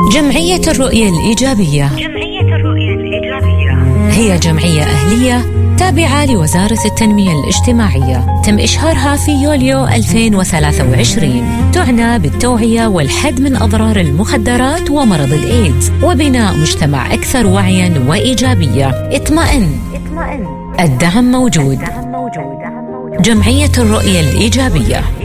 جمعية الرؤية الإيجابية هي جمعية أهلية تابعة لوزارة التنمية الاجتماعية، تم إشهارها في يوليو 2023. تعنى بالتوعية والحد من أضرار المخدرات ومرض الإيدز وبناء مجتمع أكثر وعياً وإيجابية. اطمئن، الدعم موجود. جمعية الرؤية الإيجابية.